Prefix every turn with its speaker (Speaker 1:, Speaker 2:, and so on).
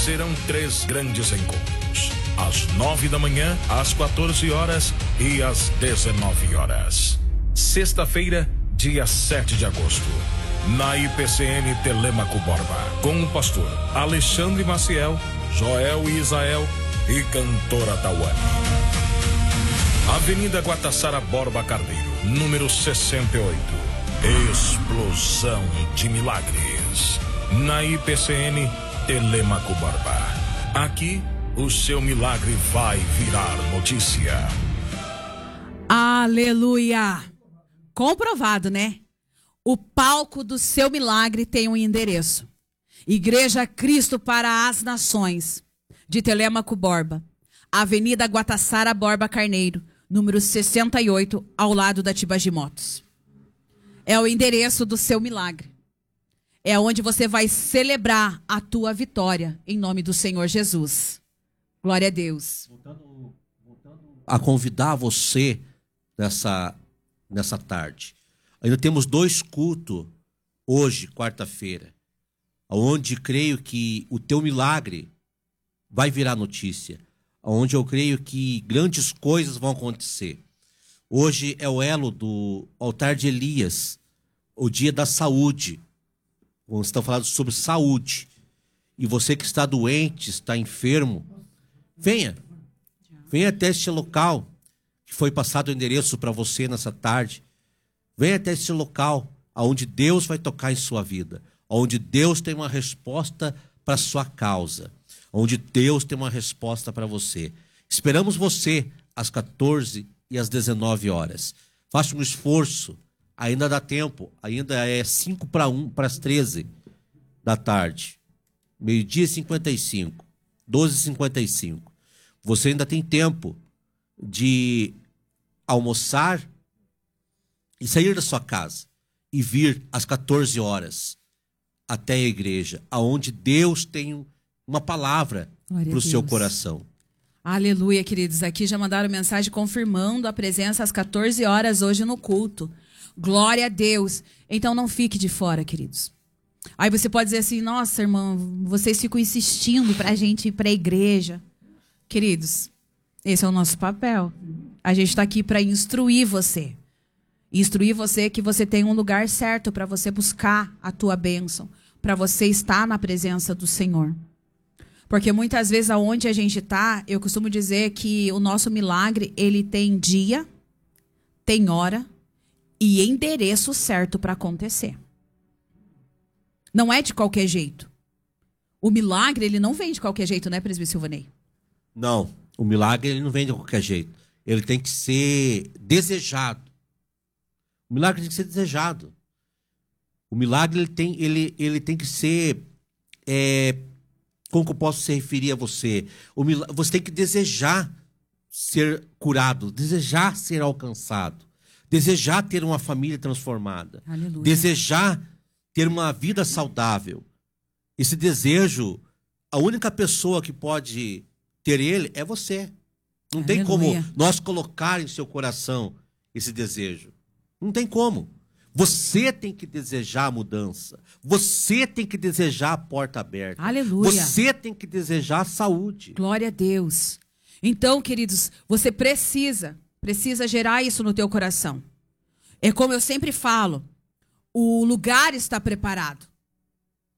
Speaker 1: serão 3 grandes encontros. Às 9 da manhã, às 14 horas e às 19 horas. Sexta-feira, dia 7 de agosto. Na IPCN Telêmaco Borba. Com o pastor Alexandre Maciel, Joel e Isael e cantora Tawane. Avenida Guatassara Borba Carneiro, número 68. Explosão de milagres. Na IPCN Telêmaco Borba. Aqui, o seu milagre vai virar notícia.
Speaker 2: Aleluia! Comprovado, né? O palco do seu milagre tem um endereço. Igreja Cristo para as Nações, de Telêmaco Borba. Avenida Guatassara Borba Carneiro, número 68, ao lado da Tibagi Motos. É o endereço do seu milagre. É onde você vai celebrar a tua vitória, em nome do Senhor Jesus. Glória a Deus.
Speaker 3: Voltando a convidar você nessa tarde. Ainda temos 2 cultos hoje, quarta-feira, onde creio que o teu milagre vai virar notícia, onde eu creio que grandes coisas vão acontecer. Hoje é o elo do altar de Elias, o dia da saúde. Vamos estar falando sobre saúde. E você que está doente, está enfermo, venha até este local que foi passado o endereço para você nessa tarde. Venha até este local onde Deus vai tocar em sua vida, onde Deus tem uma resposta para sua causa, onde Deus tem uma resposta para você. Esperamos você às 14 e às 19 horas. Faça um esforço, ainda dá tempo, ainda é 5 para as 13 da tarde. Meio-dia e 55, 12h55. Você ainda tem tempo de almoçar e sair da sua casa e vir às 14 horas até a igreja, aonde Deus tem uma palavra para o seu coração.
Speaker 2: Aleluia, queridos. Aqui já mandaram mensagem confirmando a presença às 14 horas hoje no culto. Glória a Deus. Então não fique de fora, queridos. Aí você pode dizer assim, nossa, irmã, vocês ficam insistindo para a gente ir para a igreja. Queridos, esse é o nosso papel. A gente está aqui para instruir você. Instruir você que você tem um lugar certo para você buscar a tua bênção, para você estar na presença do Senhor. Porque muitas vezes aonde a gente está, eu costumo dizer que o nosso milagre, ele tem dia, tem hora e endereço certo para acontecer. Não é de qualquer jeito. O milagre, ele não vem de qualquer jeito, né, presbítero Silvanei?
Speaker 3: Não, o milagre ele não vem de qualquer jeito. Ele tem que ser desejado. O milagre tem que ser desejado. O milagre ele tem que ser... como que eu posso se referir a você? Você tem que desejar ser curado, desejar ser alcançado, desejar ter uma família transformada,
Speaker 2: Aleluia.
Speaker 3: Desejar ter uma vida saudável. Esse desejo, a única pessoa que pode ter ele é você. Não tem como nós colocar em seu coração esse desejo. Não tem como. Você tem que desejar a mudança. Você tem que desejar a porta aberta.
Speaker 2: Aleluia.
Speaker 3: Você tem que desejar a saúde.
Speaker 2: Glória a Deus. Então, queridos, você precisa gerar isso no teu coração. É como eu sempre falo, o lugar está preparado.